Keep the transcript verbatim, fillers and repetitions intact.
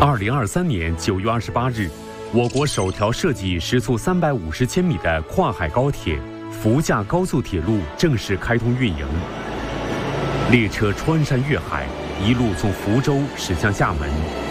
二零二三年九月二十八日，我国首条设计时速三百五十千米的跨海高铁福厦高速铁路正式开通运营。列车穿山越海，一路从福州驶向厦门。